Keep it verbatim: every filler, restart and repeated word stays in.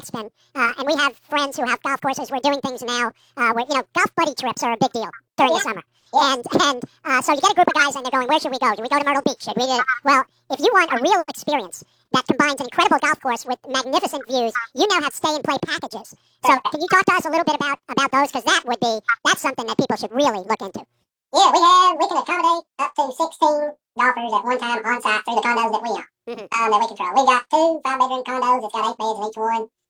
backspin, uh, and we have friends who have golf courses. We're doing things now uh, where, you know, golf buddy trips are a big deal during Yeah. the summer. And and uh, so you get a group of guys and they're going, where should we go? Should we go to Myrtle Beach? Should we? Do? Well, if you want a real experience that combines an incredible golf course with magnificent views, you now have stay and play packages. So can you talk to us a little bit about about those? Because that would be that's something that people should really look into. Yeah, we have we can accommodate up to sixteen golfers at one time on site through the condos that we own. Mhm. Um, that we control. We got two five bedroom condos. It's got eight beds in each one.